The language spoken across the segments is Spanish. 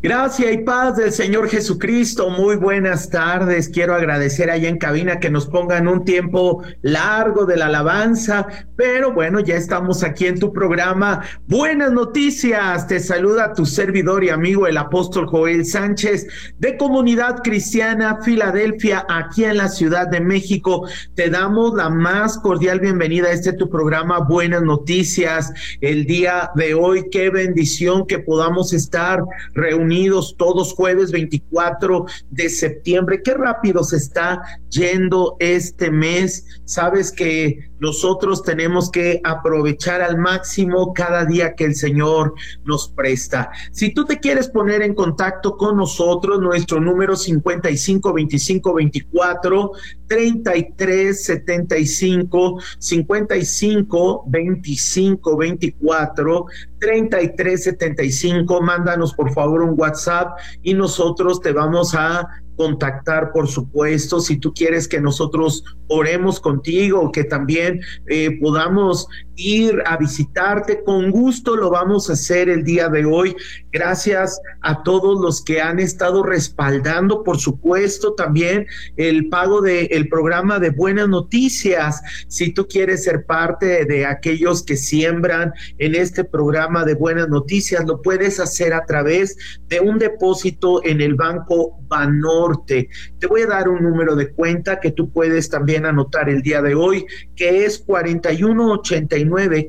Gracia y paz del Señor Jesucristo. Muy buenas tardes. Quiero agradecer allá en cabina que nos pongan un tiempo largo de la alabanza, pero bueno, ya estamos aquí en tu programa. Buenas noticias. Te saluda tu servidor y amigo el apóstol Joel Sánchez de Comunidad Cristiana Filadelfia, aquí en la Ciudad de México. Te damos la más cordial bienvenida a este tu programa Buenas Noticias. El día de hoy, qué bendición que podamos estar reunidos todos jueves 24 de septiembre. Qué rápido se está yendo este mes. Sabes que nosotros tenemos que aprovechar al máximo cada día que el Señor nos presta. Si tú te quieres poner en contacto con nosotros, nuestro número 55 25 24 33 75 55 25 24 33 75. Mándanos por favor un WhatsApp y nosotros te vamos a contactar, por supuesto. Si tú quieres que nosotros oremos contigo o que también podamos ir a visitarte, con gusto lo vamos a hacer el día de hoy. Gracias a todos los que han estado respaldando, por supuesto, también el pago del programa de Buenas Noticias. Si tú quieres ser parte de aquellos que siembran en este programa de Buenas Noticias, lo puedes hacer a través de un depósito en el Banco Banorte. Te voy a dar un número de cuenta que tú puedes también anotar el día de hoy, que es 4189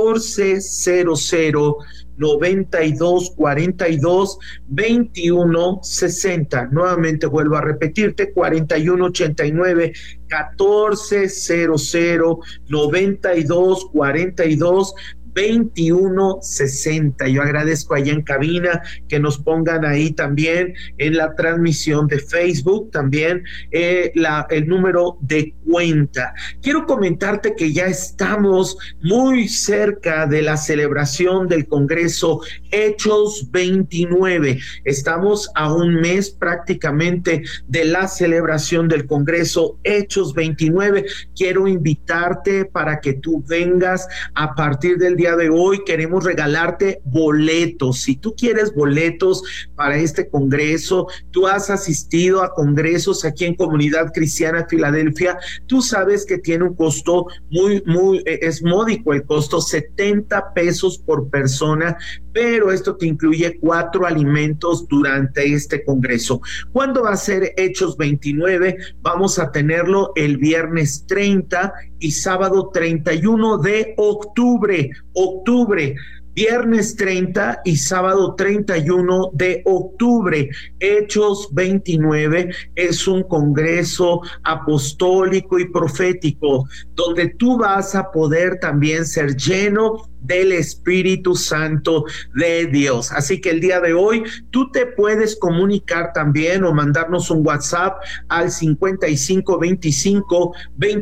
1400 9242 2160. Nuevamente vuelvo a repetirte, 4189 1400 9242 2160. Yo agradezco allá en cabina que nos pongan ahí también en la transmisión de Facebook también el número de cuenta. Quiero comentarte que ya estamos muy cerca de la celebración del Congreso Hechos 29. Estamos a un mes prácticamente de la celebración del Congreso Hechos 29. Quiero invitarte para que tú vengas a partir del día de hoy. Queremos regalarte boletos. Si tú quieres boletos para este congreso, tú has asistido a congresos aquí en Comunidad Cristiana Filadelfia, tú sabes que tiene un costo es módico el costo, 70 pesos por persona, pero esto te incluye 4 alimentos durante este congreso. ¿Cuándo va a ser Hechos 29? Vamos a tenerlo el viernes 30 y sábado 31 de octubre. Viernes 30 y sábado 31 de octubre. Hechos 29 es un congreso apostólico y profético donde tú vas a poder también ser lleno del Espíritu Santo de Dios. Así que el día de hoy tú te puedes comunicar también o mandarnos un WhatsApp al 55 25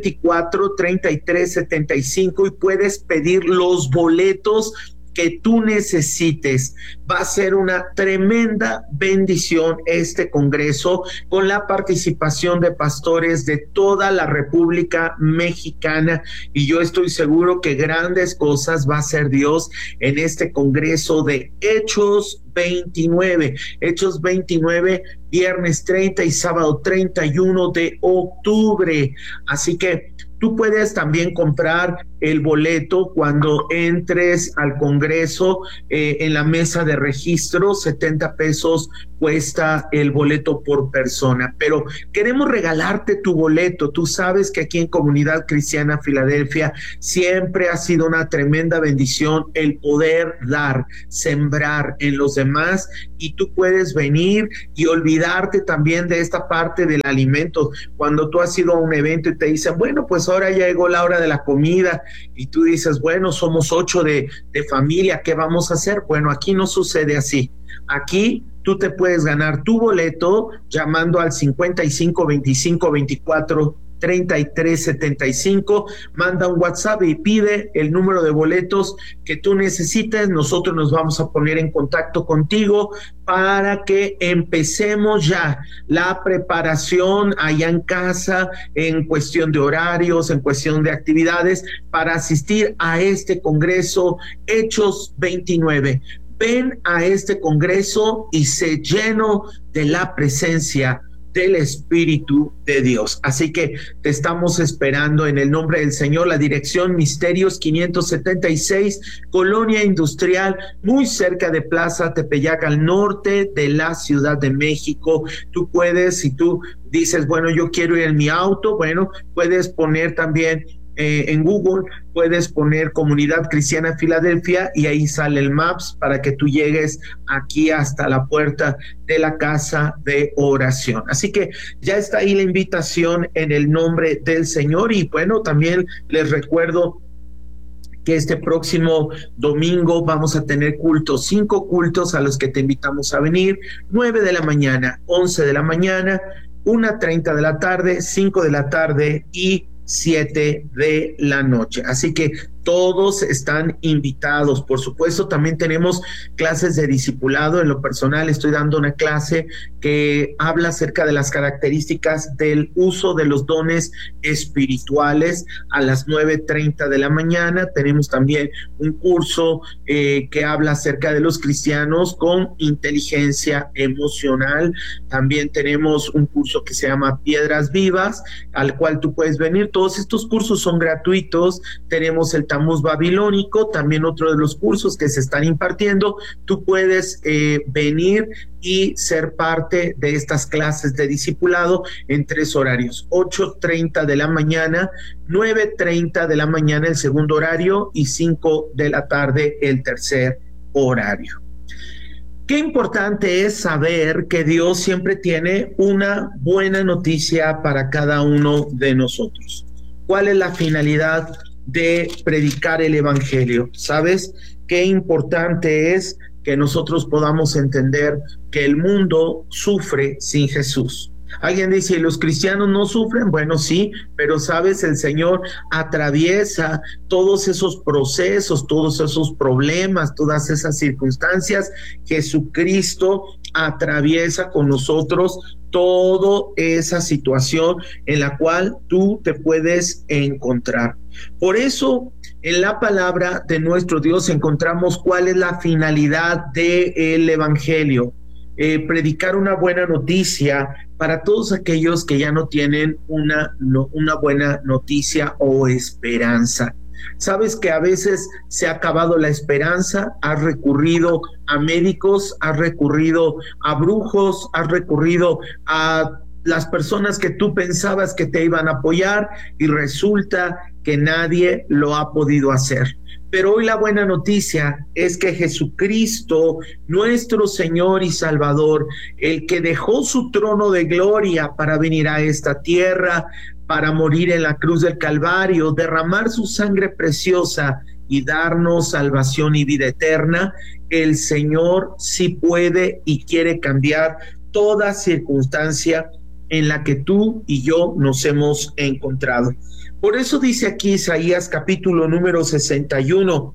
24 33 75 y puedes pedir los boletos que tú necesites. Va a ser una tremenda bendición este congreso con la participación de pastores de toda la República Mexicana, y yo estoy seguro que grandes cosas va a hacer Dios en este congreso de Hechos 29. Hechos 29, viernes 30 y sábado 31 de octubre. Así que tú puedes también comprar el boleto cuando entres al Congreso en la mesa de registro. 70 pesos cuesta el boleto por persona, pero queremos regalarte tu boleto. Tú sabes que aquí en Comunidad Cristiana Filadelfia siempre ha sido una tremenda bendición el poder dar, sembrar en los demás, y tú puedes venir y olvidarte también de esta parte del alimento. Cuando tú has ido a un evento y te dicen, bueno, pues ahora ya llegó la hora de la comida, y tú dices, bueno, somos 8 de familia, ¿qué vamos a hacer? Bueno, aquí no sucede así. Aquí tú te puedes ganar tu boleto llamando al 55 25 24 33 75. Manda un WhatsApp y pide el número de boletos que tú necesites. Nosotros nos vamos a poner en contacto contigo para que empecemos ya la preparación allá en casa, en cuestión de horarios, en cuestión de actividades, para asistir a este Congreso Hechos 29. ven a este congreso y sé lleno de la presencia del Espíritu de Dios. Así que te estamos esperando en el nombre del Señor. La dirección Misterios 576, Colonia Industrial, muy cerca de Plaza Tepeyac, al norte de la Ciudad de México. Tú puedes, si tú dices, bueno, yo quiero ir en mi auto, bueno, puedes poner también en Google, puedes poner Comunidad Cristiana Filadelfia y ahí sale el Maps para que tú llegues aquí hasta la puerta de la casa de oración. Así que ya está ahí la invitación en el nombre del Señor. Y bueno, también les recuerdo que este próximo domingo vamos a tener cultos, 5 cultos a los que te invitamos a venir: 9 de la mañana, 11 de la mañana, 1:30 de la tarde, 5 de la tarde y 7 de la noche. Así que todos están invitados. Por supuesto, también tenemos clases de discipulado. En lo personal, estoy dando una clase que habla acerca de las características del uso de los dones espirituales a las 9:30 de la mañana. Tenemos también un curso que habla acerca de los cristianos con inteligencia emocional. También tenemos un curso que se llama Piedras Vivas, al cual tú puedes venir. Todos estos cursos son gratuitos. Tenemos el Tamuz Babilónico, también otro de los cursos que se están impartiendo. Tú puedes venir y ser parte de estas clases de discipulado en 3 horarios: 8:30 de la mañana, 9:30 de la mañana el segundo horario y 5 de la tarde el tercer horario. Qué importante es saber que Dios siempre tiene una buena noticia para cada uno de nosotros. ¿Cuál es la finalidad de predicar el evangelio? ¿Sabes qué importante es que nosotros podamos entender que el mundo sufre sin Jesús? Alguien dice, ¿y los cristianos no sufren? Bueno, sí, pero sabes, el Señor atraviesa todos esos procesos, todos esos problemas, todas esas circunstancias. Jesucristo atraviesa con nosotros toda esa situación en la cual tú te puedes encontrar. Por eso, en la palabra de nuestro Dios encontramos cuál es la finalidad del evangelio. Predicar una buena noticia para todos aquellos que ya no tienen una buena noticia o esperanza. Sabes que a veces se ha acabado la esperanza, has recurrido a médicos, has recurrido a brujos, has recurrido a las personas que tú pensabas que te iban a apoyar y resulta que nadie lo ha podido hacer. Pero hoy la buena noticia es que Jesucristo, nuestro Señor y Salvador, el que dejó su trono de gloria para venir a esta tierra, para morir en la cruz del Calvario, derramar su sangre preciosa y darnos salvación y vida eterna, el Señor sí puede y quiere cambiar toda circunstancia en la que tú y yo nos hemos encontrado. Por eso dice aquí Isaías capítulo número 61,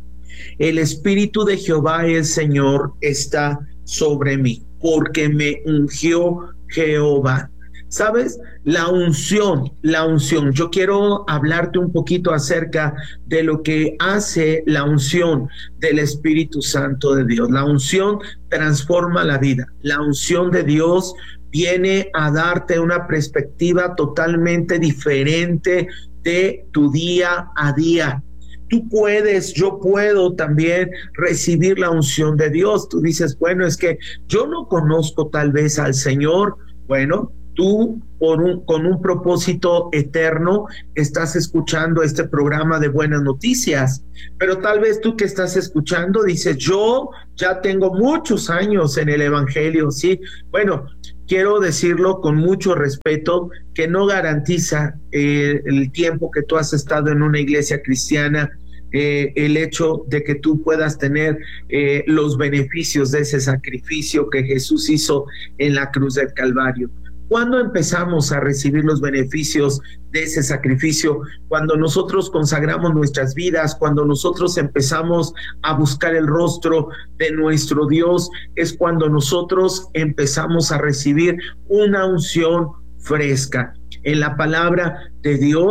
el Espíritu de Jehová el Señor está sobre mí, porque me ungió Jehová. ¿Sabes? La unción. Yo quiero hablarte un poquito acerca de lo que hace la unción del Espíritu Santo de Dios. La unción transforma la vida. La unción de Dios viene a darte una perspectiva totalmente diferente de tu día a día. Tú puedes, yo puedo también recibir la unción de Dios. Tú dices, bueno, es que yo no conozco tal vez al Señor. Bueno, tú con un propósito eterno estás escuchando este programa de buenas noticias, pero tal vez tú que estás escuchando dices, yo ya tengo muchos años en el evangelio, ¿sí? Bueno, quiero decirlo con mucho respeto, que no garantiza el tiempo que tú has estado en una iglesia cristiana, el hecho de que tú puedas tener los beneficios de ese sacrificio que Jesús hizo en la cruz del Calvario. ¿Cuándo empezamos a recibir los beneficios de ese sacrificio? Cuando nosotros consagramos nuestras vidas, cuando nosotros empezamos a buscar el rostro de nuestro Dios, es cuando nosotros empezamos a recibir una unción fresca. En la palabra de Dios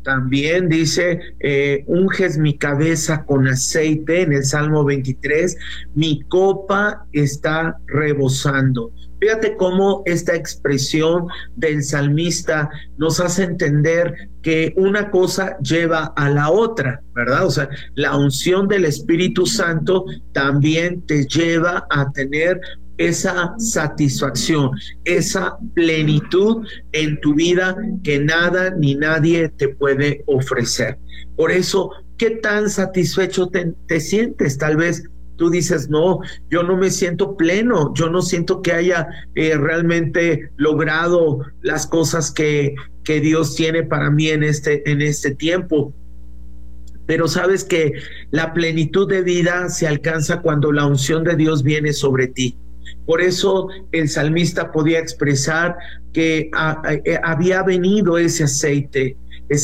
también dice, unges mi cabeza con aceite, en el Salmo 23, mi copa está rebosando. Fíjate cómo esta expresión del salmista nos hace entender que una cosa lleva a la otra, ¿verdad? O sea, la unción del Espíritu Santo también te lleva a tener esa satisfacción, esa plenitud en tu vida que nada ni nadie te puede ofrecer. Por eso, ¿qué tan satisfecho te sientes? Tal vez tú dices, no, yo no me siento pleno, yo no siento que haya realmente logrado las cosas que Dios tiene para mí en este tiempo. Pero sabes que la plenitud de vida se alcanza cuando la unción de Dios viene sobre ti. Por eso el salmista podía expresar que había venido ese aceite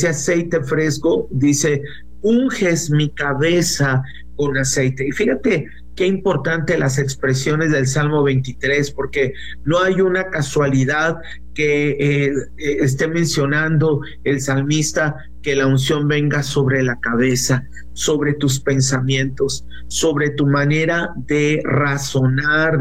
fresco, dice, unges mi cabeza con aceite. Y fíjate qué importante las expresiones del Salmo 23, porque no hay una casualidad que esté mencionando el salmista que la unción venga sobre la cabeza, sobre tus pensamientos, sobre tu manera de razonar,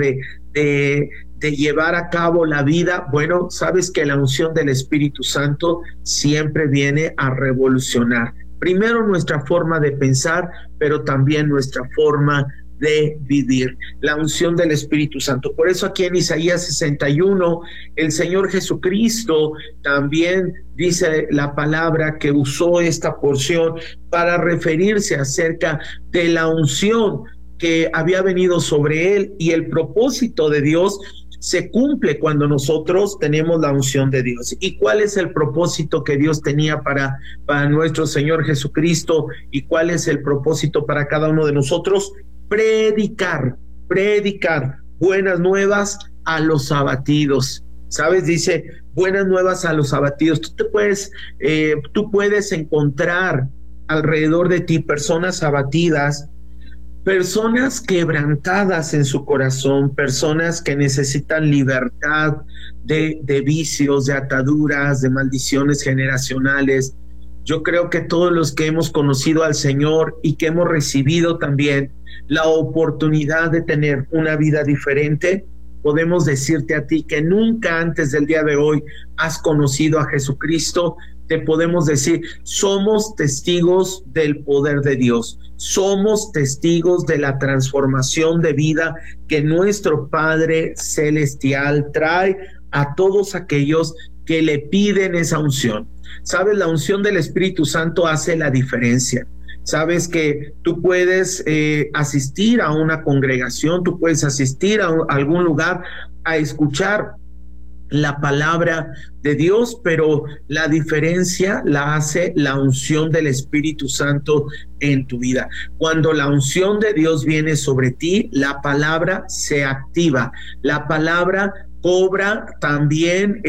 de llevar a cabo la vida. Bueno, sabes que la unción del Espíritu Santo siempre viene a revolucionar primero nuestra forma de pensar, pero también nuestra forma de vivir, la unción del Espíritu Santo. Por eso aquí en Isaías 61, el Señor Jesucristo también dice la palabra que usó esta porción para referirse acerca de la unción que había venido sobre él, y el propósito de Dios se cumple cuando nosotros tenemos la unción de Dios. ¿Y cuál es el propósito que Dios tenía para nuestro Señor Jesucristo? ¿Y cuál es el propósito para cada uno de nosotros? Predicar buenas nuevas a los abatidos. ¿Sabes? Dice, buenas nuevas a los abatidos. Tú puedes encontrar alrededor de ti personas abatidas, personas quebrantadas en su corazón, personas que necesitan libertad de vicios, de ataduras, de maldiciones generacionales. Yo creo que todos los que hemos conocido al Señor y que hemos recibido también la oportunidad de tener una vida diferente, podemos decirte a ti que nunca antes del día de hoy has conocido a Jesucristo. Te podemos decir, somos testigos del poder de Dios, somos testigos de la transformación de vida que nuestro Padre Celestial trae a todos aquellos que le piden esa unción. ¿Sabes? La unción del Espíritu Santo hace la diferencia. Sabes que tú puedes asistir a una congregación, tú puedes asistir a algún lugar a escuchar la palabra de Dios, pero la diferencia la hace la unción del Espíritu Santo en tu vida. Cuando la unción de Dios viene sobre ti, la palabra se activa, la palabra cobra también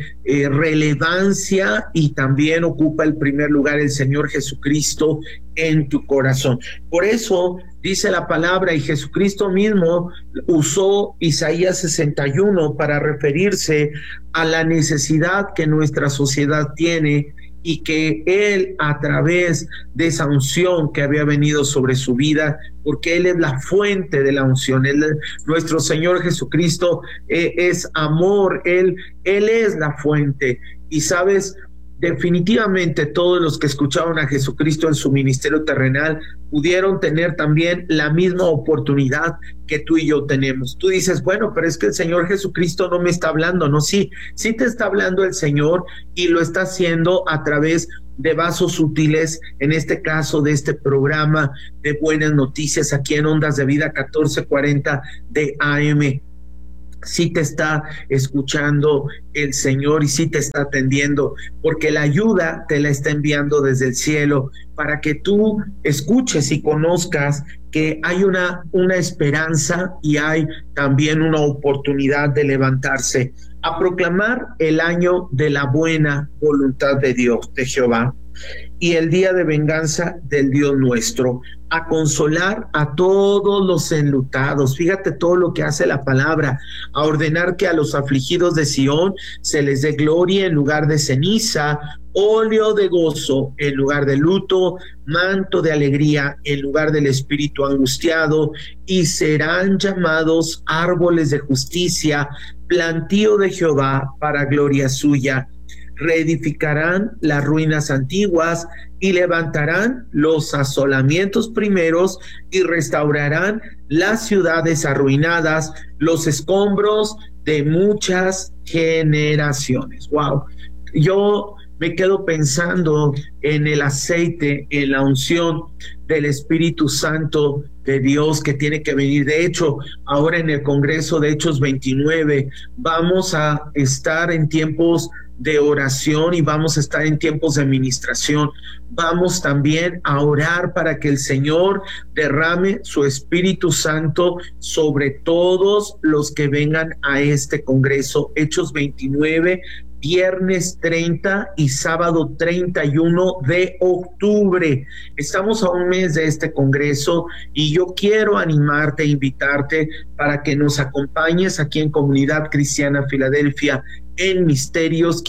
relevancia, y también ocupa el primer lugar el Señor Jesucristo en tu corazón. Por eso dice la palabra, y Jesucristo mismo usó Isaías 61 para referirse a la necesidad que nuestra sociedad tiene, y que Él, a través de esa unción que había venido sobre su vida, porque Él es la fuente de la unción, nuestro Señor Jesucristo es amor, Él es la fuente. Y sabes, definitivamente todos los que escucharon a Jesucristo en su ministerio terrenal pudieron tener también la misma oportunidad que tú y yo tenemos. Tú dices, bueno, pero es que el Señor Jesucristo no me está hablando. No, sí te está hablando el Señor, y lo está haciendo a través de vasos útiles, en este caso de este programa de Buenas Noticias aquí en Ondas de Vida 1440 de AM. Sí te está escuchando el Señor y sí te está atendiendo, porque la ayuda te la está enviando desde el cielo para que tú escuches y conozcas que hay una esperanza, y hay también una oportunidad de levantarse a proclamar el año de la buena voluntad de Dios, de Jehová. y el día de venganza del Dios nuestro, a consolar a todos los enlutados. Fíjate todo lo que hace la palabra, a ordenar que a los afligidos de Sión se les dé gloria en lugar de ceniza, óleo de gozo en lugar de luto, manto de alegría en lugar del espíritu angustiado, y serán llamados árboles de justicia, plantío de Jehová para gloria suya. Reedificarán las ruinas antiguas y levantarán los asolamientos primeros y restaurarán las ciudades arruinadas, los escombros de muchas generaciones. Wow. Yo me quedo pensando en el aceite, en la unción del Espíritu Santo de Dios que tiene que venir. De hecho, ahora en el Congreso de Hechos 29 vamos a estar en tiempos de oración y vamos a estar en tiempos de administración. Vamos también a orar para que el Señor derrame su Espíritu Santo sobre todos los que vengan a este Congreso. Hechos 29, viernes 30 y sábado 31 de octubre. Estamos a un mes de este Congreso y yo quiero animarte, invitarte para que nos acompañes aquí en Comunidad Cristiana Filadelfia, en Misterios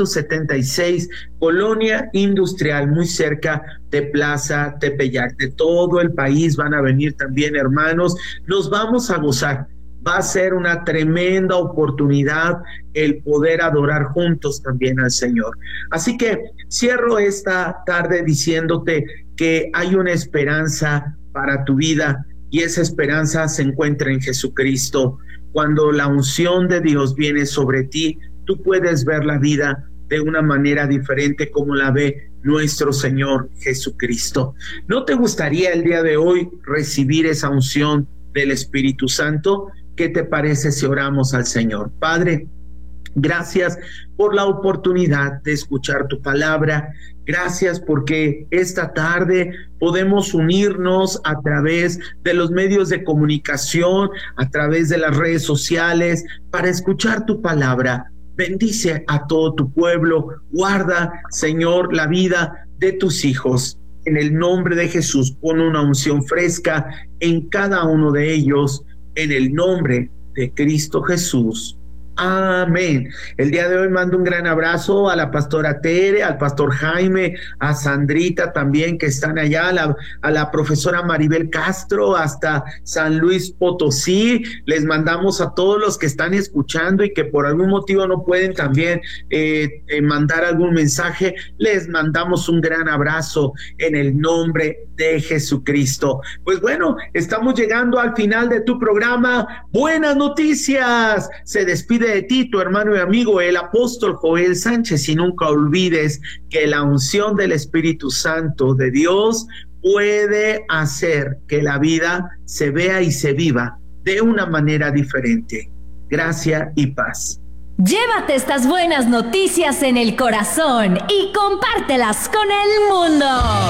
576, Colonia Industrial, muy cerca de Plaza Tepeyac. De todo el país van a venir también hermanos. Nos vamos a gozar. Va a ser una tremenda oportunidad el poder adorar juntos también al Señor. Así que cierro esta tarde diciéndote que hay una esperanza para tu vida y esa esperanza se encuentra en Jesucristo. Cuando la unción de Dios viene sobre ti, tú puedes ver la vida de una manera diferente como la ve nuestro Señor Jesucristo. ¿No te gustaría el día de hoy recibir esa unción del Espíritu Santo? ¿Qué te parece si oramos al Señor? Padre, gracias por la oportunidad de escuchar tu palabra. Gracias porque esta tarde podemos unirnos a través de los medios de comunicación, a través de las redes sociales, para escuchar tu palabra. Bendice a todo tu pueblo. Guarda, Señor, la vida de tus hijos. En el nombre de Jesús, pon una unción fresca en cada uno de ellos. En el nombre de Cristo Jesús. Amén. El día de hoy mando un gran abrazo a la pastora Tere, al pastor Jaime, a Sandrita también que están allá, a la profesora Maribel Castro hasta San Luis Potosí. Les mandamos a todos los que están escuchando y que por algún motivo no pueden también mandar algún mensaje. Les mandamos un gran abrazo en el nombre de Jesucristo. Pues bueno, estamos llegando al final de tu programa. Buenas noticias. Se despide de ti tu hermano y amigo el apóstol Joel Sánchez, y nunca olvides que la unción del Espíritu Santo de Dios puede hacer que la vida se vea y se viva de una manera diferente. Gracia y paz. Llévate estas buenas noticias en el corazón y compártelas con el mundo.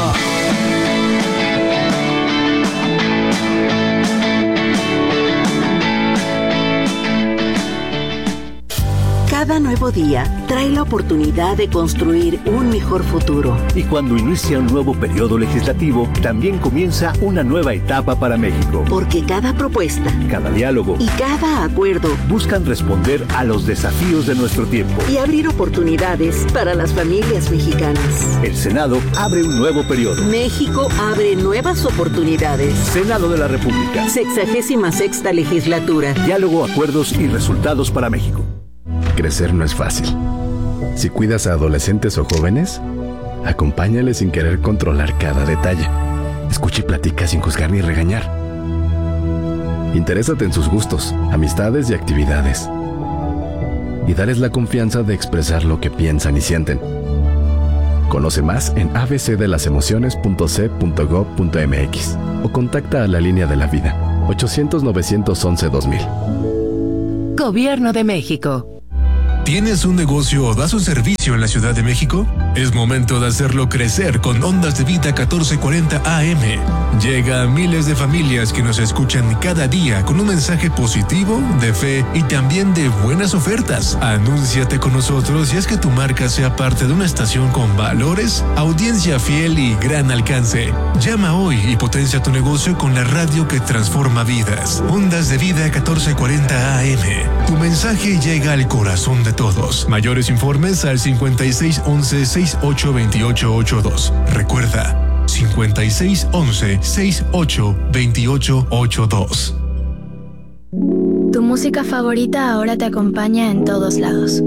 Cada nuevo día trae la oportunidad de construir un mejor futuro. Y cuando inicia un nuevo periodo legislativo, también comienza una nueva etapa para México. Porque cada propuesta, cada diálogo y cada acuerdo buscan responder a los desafíos de nuestro tiempo y abrir oportunidades para las familias mexicanas. El Senado abre un nuevo periodo. México abre nuevas oportunidades. Senado de la República. 66ª legislatura. Diálogo, acuerdos y resultados para México. Crecer no es fácil. Si cuidas a adolescentes o jóvenes, acompáñales sin querer controlar cada detalle. Escucha y platica sin juzgar ni regañar. Interésate en sus gustos, amistades y actividades. Y dales la confianza de expresar lo que piensan y sienten. Conoce más en abcdelasemociones.c.gov.mx o contacta a la Línea de la Vida, 800-911-2000. Gobierno de México. ¿Tienes un negocio o das un servicio en la Ciudad de México? Es momento de hacerlo crecer con Ondas de Vida 1440 AM. Llega a miles de familias que nos escuchan cada día con un mensaje positivo, de fe y también de buenas ofertas. Anúnciate con nosotros y haz que tu marca sea parte de una estación con valores, audiencia fiel y gran alcance. Llama hoy y potencia tu negocio con la radio que transforma vidas. Ondas de Vida 1440 AM. Tu mensaje llega al corazón de todos. Mayores informes al 5611-682882. Recuerda, 5611-682882. Tu música favorita ahora te acompaña en todos lados.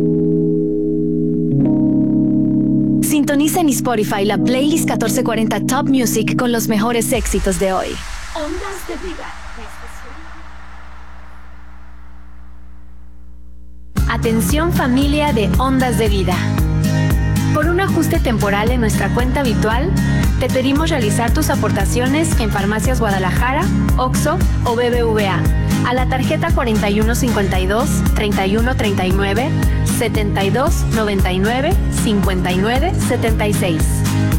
Sintoniza en Spotify la playlist 1440 Top Music con los mejores éxitos de hoy. Ondas de Vida. Atención familia de Ondas de Vida. Por un ajuste temporal en nuestra cuenta habitual, te pedimos realizar tus aportaciones en Farmacias Guadalajara, OXXO o BBVA a la tarjeta 4152 3139 7299 5976.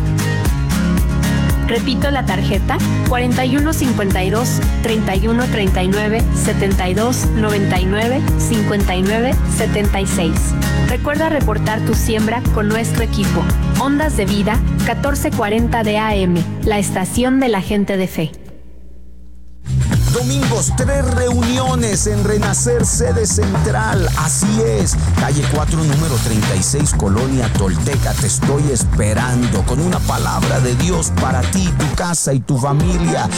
Repito la tarjeta 4152 3139 7299 5976. Recuerda reportar tu siembra con nuestro equipo. Ondas de Vida 1440 de AM, la estación de la gente de fe. Domingos, 3 reuniones en Renacer, sede central. Así es, calle 4, número 36, Colonia Tolteca. Te estoy esperando con una palabra de Dios para ti, tu casa y tu familia.